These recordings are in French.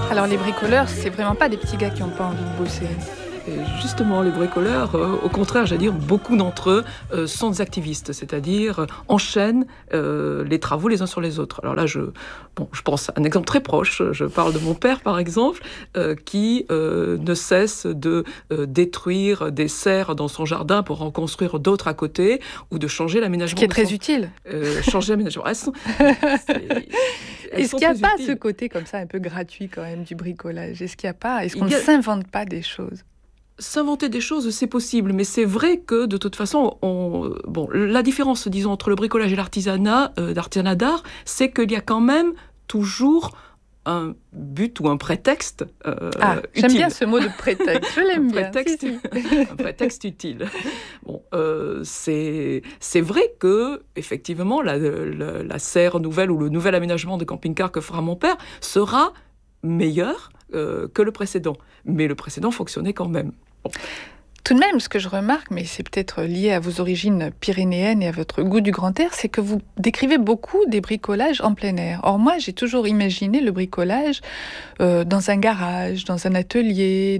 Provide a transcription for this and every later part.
Alors les bricoleurs, c'est vraiment pas des petits gars qui n'ont pas envie de bosser. Et justement, les bricoleurs, au contraire, j'allais dire, beaucoup d'entre eux sont des activistes, c'est-à-dire enchaînent les travaux les uns sur les autres. Alors là, je pense à un exemple très proche. Je parle de mon père, par exemple, qui ne cesse de détruire des serres dans son jardin pour en construire d'autres à côté, ou de changer l'aménagement. Ce qui est très utile. Changer l'aménagement. Est-ce qu'il n'y a pas ce côté comme ça un peu gratuit quand même du bricolage ? Est-ce qu'on ne s'invente pas des choses ? S'inventer des choses, c'est possible, mais c'est vrai que de toute façon, la différence, disons, entre le bricolage et l'artisanat d'art, c'est qu'il y a quand même toujours un but ou un prétexte utile. J'aime bien ce mot de prétexte, je l'aime bien. Un prétexte utile. C'est vrai que, effectivement, la serre nouvelle ou le nouvel aménagement de camping-car que fera mon père sera meilleur que le précédent. Mais le précédent fonctionnait quand même. Bon. Tout de même, ce que je remarque, mais c'est peut-être lié à vos origines pyrénéennes et à votre goût du grand air, c'est que vous décrivez beaucoup des bricolages en plein air. Or, moi, j'ai toujours imaginé le bricolage dans un garage, dans un atelier,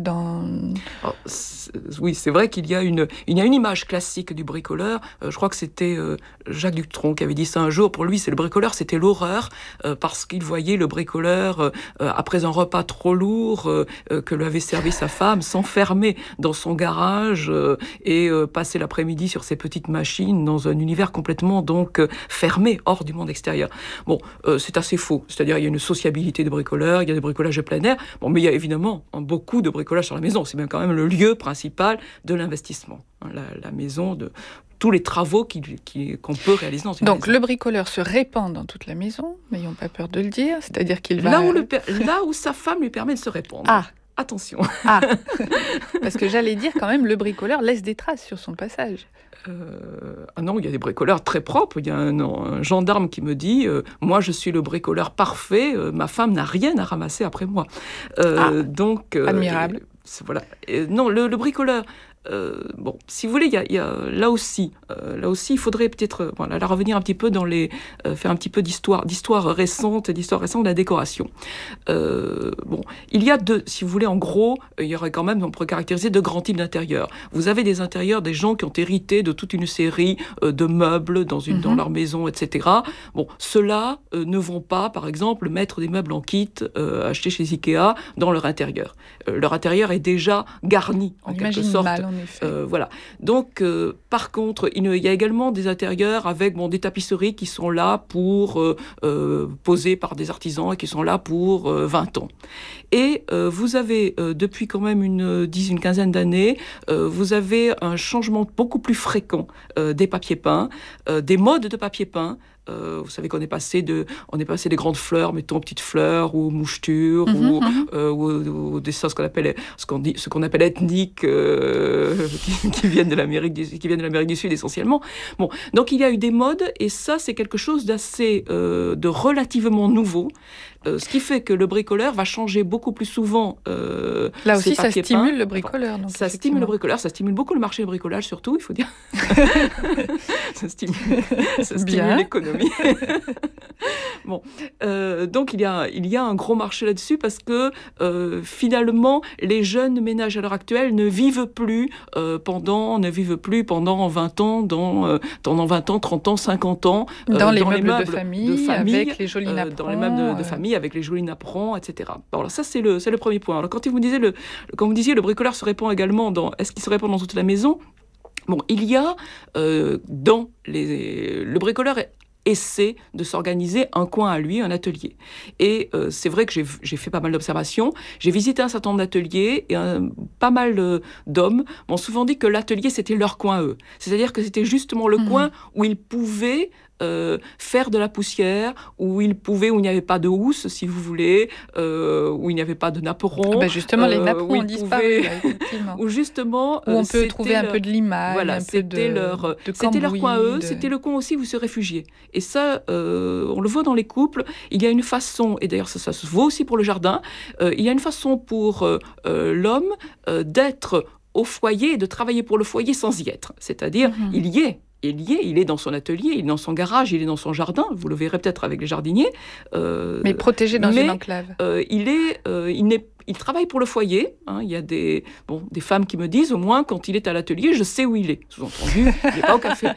Oui, c'est vrai qu'il y a une image classique du bricoleur. Je crois que c'était Jacques Dutronc qui avait dit ça un jour. Pour lui, le bricoleur, c'était l'horreur, parce qu'il voyait le bricoleur, après un repas trop lourd que lui avait servi sa femme, s'enfermer dans son garage et passer l'après-midi sur ses petites machines dans un univers complètement fermé, hors du monde extérieur. C'est assez faux. C'est-à-dire, il y a une sociabilité de bricoleurs, il y a des bricolages de plein air, mais il y a évidemment beaucoup de bricolage sur la maison. C'est même quand même le lieu principal de l'investissement. La maison, de tous les travaux qu'on peut réaliser dans une maison. Donc, le bricoleur se répand dans toute la maison, n'ayons pas peur de le dire, c'est-à-dire qu'il va... Là où sa femme lui permet de se répandre. Attention. Parce que j'allais dire quand même, le bricoleur laisse des traces sur son passage. Non, il y a des bricoleurs très propres. Il y a un gendarme qui me dit moi, je suis le bricoleur parfait, ma femme n'a rien à ramasser après moi. Admirable. Voilà. Non, le bricoleur... si vous voulez, il y a là aussi, il faudrait peut-être là revenir un petit peu faire un petit peu d'histoire récente de la décoration. Il y a si vous voulez, en gros, il y aurait quand même, on pourrait caractériser deux grands types d'intérieurs. Vous avez des intérieurs des gens qui ont hérité de toute une série de meubles dans leur maison, etc. Ceux-là ne vont pas, par exemple, mettre des meubles en kit achetés chez Ikea dans leur intérieur. Leur intérieur est déjà garni, en quelque sorte. Voilà. Donc, par contre, il y a également des intérieurs avec des tapisseries qui sont là pour posées par des artisans et qui sont là pour 20 ans. Et vous avez, depuis quand même une quinzaine d'années, vous avez un changement beaucoup plus fréquent des papiers peints, des modes de papier peint. Vous savez qu'on est passé des grandes fleurs, mettons petites fleurs ou mouchetures ou des sauces ce qu'on appelle ethniques qui viennent de l'Amérique du Sud essentiellement. Donc il y a eu des modes et ça c'est quelque chose d'assez de relativement nouveau. Ce qui fait que le bricoleur va changer beaucoup plus souvent là aussi, ça stimule le bricoleur. Donc, ça stimule le bricoleur, ça stimule beaucoup le marché du bricolage, surtout, il faut dire. ça stimule l'économie. Donc il y a un gros marché là-dessus parce que finalement, les jeunes ménages à l'heure actuelle ne vivent plus pendant 20 ans, dans 20 ans, 30 ans, 50 ans. Dans les meubles de famille, avec les jolis napperons. Dans les meubles de famille, avec les jolis napperons, etc. Alors ça, c'est le premier point. Alors quand vous disiez le bricoleur se répand également est-ce qu'il se répand dans toute la maison ? Il y a le bricoleur essaie de s'organiser un coin à lui, un atelier. Et c'est vrai que j'ai fait pas mal d'observations. J'ai visité un certain nombre d'ateliers et pas mal d'hommes m'ont souvent dit que l'atelier, c'était leur coin, eux. C'est-à-dire que c'était justement le coin où ils pouvaient faire de la poussière, où il n'y avait pas de housse, si vous voulez, où il n'y avait pas de napperons. Justement, les napperons ont disparu, effectivement. Où justement... Où on peut trouver un peu de limaille, voilà, c'était leur coin, eux. C'était le coin aussi où ils se réfugiaient. Et ça, on le voit dans les couples. Il y a une façon, et d'ailleurs ça se voit aussi pour le jardin, il y a une façon pour l'homme d'être au foyer et de travailler pour le foyer sans y être. C'est-à-dire, il y est il est dans son atelier, il est dans son garage, il est dans son jardin, vous le verrez peut-être avec les jardiniers. Mais protégé dans une enclave. Il travaille pour le foyer. Hein. Il y a des femmes qui me disent, au moins, quand il est à l'atelier, je sais où il est. Sous-entendu, il n'est pas au café.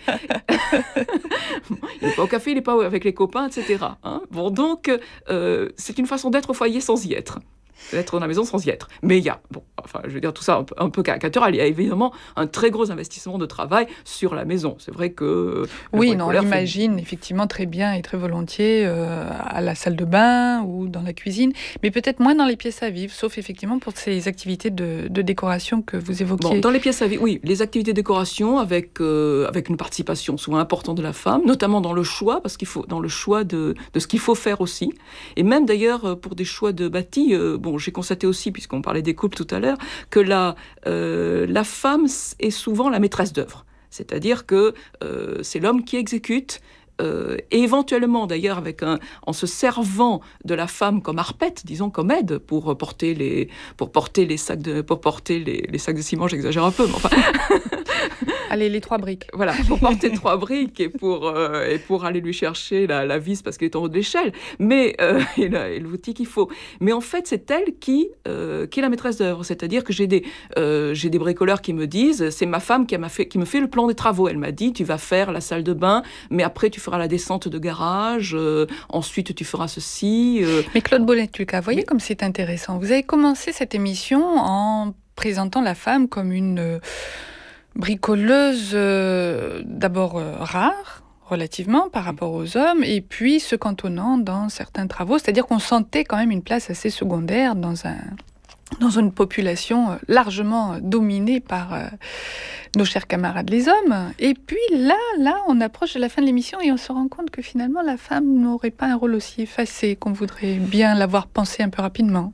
Il n'est pas au café, il n'est pas avec les copains, etc. Hein. Bon, donc, c'est une façon d'être au foyer sans y être. D'être dans la maison sans y être. Mais il y a, je veux dire tout ça un peu caricatural, il y a évidemment un très gros investissement de travail sur la maison. C'est vrai que... Oui, on imagine effectivement très bien et très volontiers à la salle de bain ou dans la cuisine, mais peut-être moins dans les pièces à vivre, sauf effectivement pour ces activités de décoration que vous évoquiez. Bon, dans les pièces à vivre, oui, les activités de décoration avec une participation souvent importante de la femme, notamment dans le choix, parce qu'il faut, dans le choix de ce qu'il faut faire aussi, et même d'ailleurs pour des choix de bâti, j'ai constaté aussi, puisqu'on parlait des couples tout à l'heure, que la femme est souvent la maîtresse d'œuvre. C'est-à-dire que c'est l'homme qui exécute, et éventuellement d'ailleurs en se servant de la femme comme arpette, disons comme aide pour porter les sacs de ciment, j'exagère un peu, mais enfin allez, les 3 briques. Voilà, pour porter 3 briques et pour aller lui chercher la vis parce qu'il est en haut de l'échelle, mais et l'outil qu'il faut. Mais en fait, c'est elle qui est la maîtresse d'œuvre. C'est-à-dire que j'ai des bricoleurs qui me disent, c'est ma femme qui me fait le plan des travaux. Elle m'a dit, tu vas faire la salle de bain, mais après tu feras la descente de garage, ensuite tu feras ceci. Mais Claude Bolletulka, voyez comme c'est intéressant. Vous avez commencé cette émission en présentant la femme comme une bricoleuse d'abord rare, relativement, par rapport aux hommes, et puis se cantonnant dans certains travaux. C'est-à-dire qu'on sentait quand même une place assez secondaire dans une population largement dominée par nos chers camarades les hommes. Et puis là, on approche de la fin de l'émission et on se rend compte que finalement, la femme n'aurait pas un rôle aussi effacé qu'on voudrait bien l'avoir pensé un peu rapidement.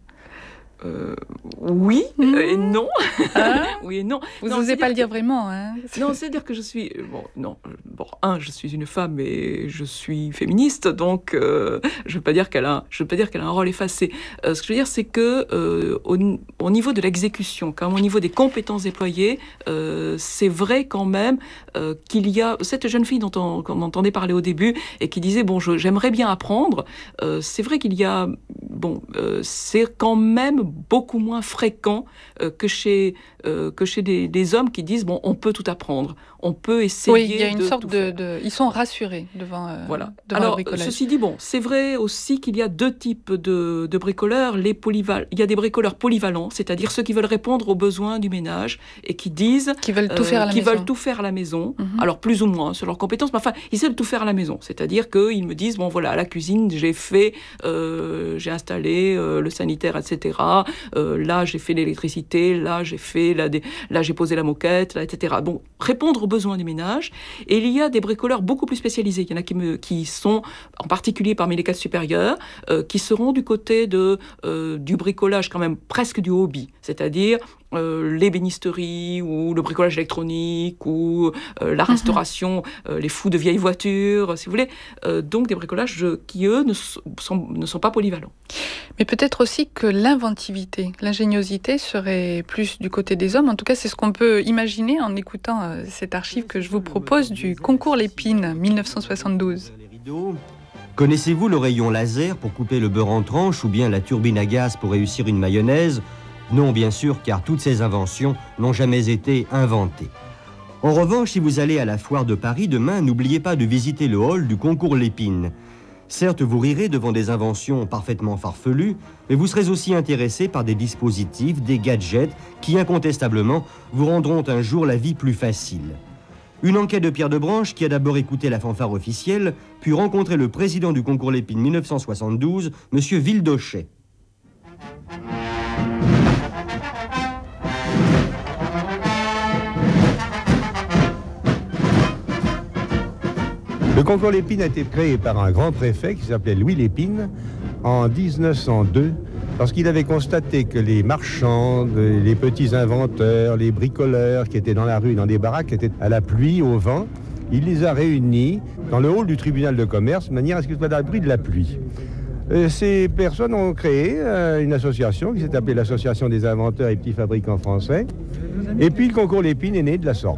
Oui et non. Oui et non. Vous n'osez pas le dire vraiment, hein. Non, c'est-à-dire que je suis... je suis une femme et je suis féministe, donc je ne veux pas dire qu'elle a un rôle effacé. Ce que je veux dire, c'est que au niveau de l'exécution, comme au niveau des compétences déployées, c'est vrai quand même qu'il y a... Cette jeune fille dont on entendait parler au début et qui disait, j'aimerais bien apprendre, c'est vrai qu'il y a... c'est quand même beaucoup moins fréquent que chez des hommes qui disent on peut tout apprendre, on peut essayer. Oui, il y a une sorte ils sont rassurés devant le bricolage. Ceci dit, c'est vrai aussi qu'il y a 2 types de bricoleurs. Il y a des bricoleurs polyvalents, c'est-à-dire ceux qui veulent répondre aux besoins du ménage et qui disent qui veulent tout faire à la maison. Mm-hmm. Alors plus ou moins sur leurs compétences, mais enfin ils veulent tout faire à la maison. C'est-à-dire qu'ils me disent à la cuisine j'ai installé le sanitaire, etc. Là j'ai fait l'électricité, là j'ai posé la moquette, là, etc. Bon, répondre aux besoins des ménages. Et il y a des bricoleurs beaucoup plus spécialisés. Il y en a qui sont, en particulier parmi les classes supérieures, qui seront du côté du bricolage quand même presque du hobby, c'est-à-dire l'ébénisterie ou le bricolage électronique ou la restauration, les fous de vieilles voitures, si vous voulez. Donc des bricolages qui, eux, ne sont pas polyvalents. Mais peut-être aussi que l'inventivité, l'ingéniosité serait plus du côté des hommes. En tout cas, c'est ce qu'on peut imaginer en écoutant cette archive que je vous propose du concours Lépine 1972. Connaissez-vous le rayon laser pour couper le beurre en tranches ou bien la turbine à gaz pour réussir une mayonnaise ? Non, bien sûr, car toutes ces inventions n'ont jamais été inventées. En revanche, si vous allez à la foire de Paris demain, n'oubliez pas de visiter le hall du concours Lépine. Certes, vous rirez devant des inventions parfaitement farfelues, mais vous serez aussi intéressé par des dispositifs, des gadgets qui, incontestablement, vous rendront un jour la vie plus facile. Une enquête de Pierre Debranche, qui a d'abord écouté la fanfare officielle, puis rencontré le président du concours Lépine 1972, M. Vildochet. Le concours Lépine a été créé par un grand préfet qui s'appelait Louis Lépine en 1902 parce qu'il avait constaté que les marchands, les petits inventeurs, les bricoleurs qui étaient dans la rue, dans des baraques, qui étaient à la pluie, au vent, il les a réunis dans le hall du tribunal de commerce de manière à ce qu'ils soient à l'abri de la pluie. Ces personnes ont créé une association qui s'est appelée l'Association des inventeurs et petits fabricants français. Et puis le concours Lépine est né de la sorte.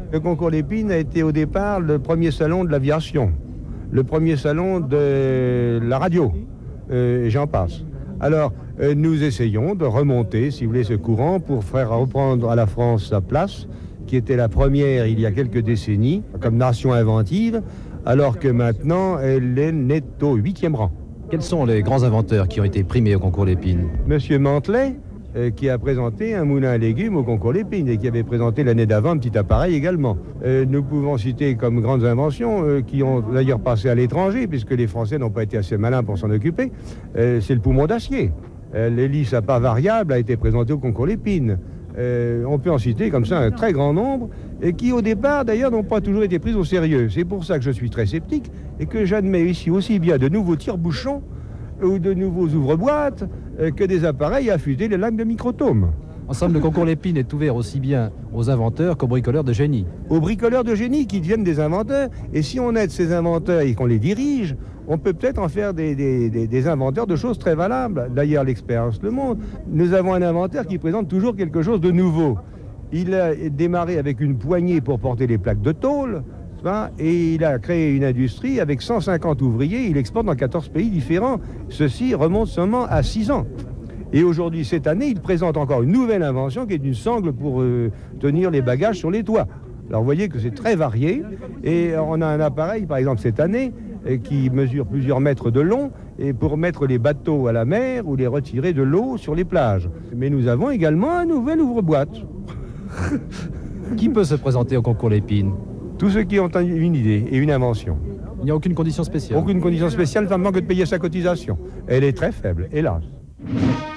Le concours Lépine a été au départ le premier salon de l'aviation, le premier salon de la radio, et j'en passe. Alors, nous essayons de remonter, si vous voulez, ce courant pour faire reprendre à la France sa place, qui était la première il y a quelques décennies, comme nation inventive, alors que maintenant, elle est au 8e rang. Quels sont les grands inventeurs qui ont été primés au concours Lépine? Monsieur Mantelet, qui a présenté un moulin à légumes au concours Lépine et qui avait présenté l'année d'avant un petit appareil également. Nous pouvons citer comme grandes inventions qui ont d'ailleurs passé à l'étranger, puisque les Français n'ont pas été assez malins pour s'en occuper, c'est le poumon d'acier. L'hélice à pas variable a été présentée au concours Lépine. On peut en citer comme ça un très grand nombre, et qui au départ d'ailleurs n'ont pas toujours été prises au sérieux. C'est pour ça que je suis très sceptique et que j'admets ici aussi bien de nouveaux tire-bouchons ou de nouveaux ouvre-boîtes que des appareils à affûter les lames de microtomes. En somme, le concours Lépine est ouvert aussi bien aux inventeurs qu'aux bricoleurs de génie. Aux bricoleurs de génie qui deviennent des inventeurs. Et si on aide ces inventeurs et qu'on les dirige, on peut peut-être en faire des inventeurs de choses très valables. D'ailleurs, l'expérience le montre. Nous avons un inventeur qui présente toujours quelque chose de nouveau. Il a démarré avec une poignée pour porter les plaques de tôle, et il a créé une industrie avec 150 ouvriers. Il exporte dans 14 pays différents. Ceci remonte seulement à 6 ans. Et aujourd'hui, cette année, il présente encore une nouvelle invention qui est une sangle pour tenir les bagages sur les toits. Alors vous voyez que c'est très varié. Et on a un appareil, par exemple cette année, qui mesure plusieurs mètres de long et pour mettre les bateaux à la mer ou les retirer de l'eau sur les plages. Mais nous avons également un nouvel ouvre-boîte. Qui peut se présenter au concours Lépine? Tous ceux qui ont une idée et une invention. Il n'y a aucune condition spéciale? Aucune condition spéciale, simplement que de payer sa cotisation. Elle est très faible, hélas.